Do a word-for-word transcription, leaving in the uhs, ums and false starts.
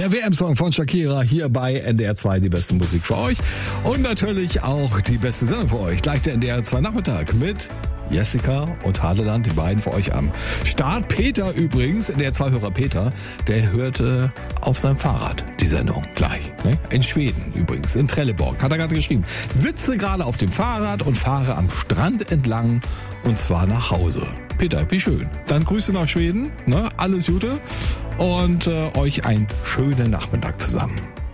Der W M-Song von Shakira hier bei N D R zwei, die beste Musik für euch. Und natürlich auch die beste Sendung für euch. Gleich der N D R zwei Nachmittag mit Jessica und Hadeland, die beiden für euch am Start. Peter übrigens, N D R zwei-Hörer Peter, der hört äh, auf seinem Fahrrad die Sendung gleich. Ne? In Schweden übrigens, in Trelleborg, hat er gerade geschrieben. Sitze gerade auf dem Fahrrad und fahre am Strand entlang und zwar nach Hause. Peter, wie schön. Dann Grüße nach Schweden, ne? Alles Gute und äh, euch einen schönen Nachmittag zusammen.